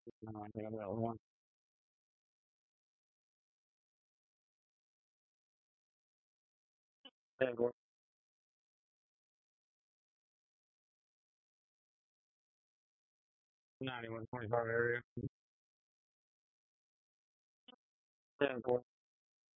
No, I think I got one. Yeah, go 91, 25 area. Yeah, go.